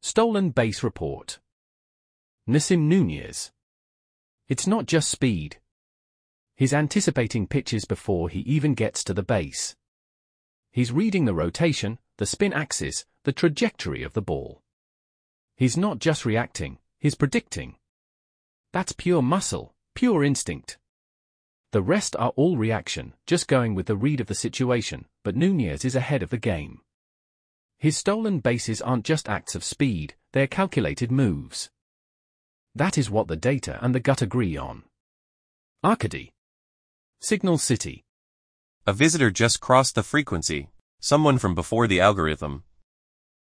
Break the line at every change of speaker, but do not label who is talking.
Stolen base report. Nasim Nunez. It's not just speed. He's anticipating pitches before he even gets to the base. He's reading the rotation, the spin axis, the trajectory of the ball. He's not just reacting, he's predicting. That's pure muscle, pure instinct. The rest are all reaction, just going with the read of the situation, but Nunez is ahead of the game. His stolen bases aren't just acts of speed, they're calculated moves. That is what the data and the gut agree on. Arcady. Signal City.
A visitor just crossed the frequency. Someone from before the algorithm.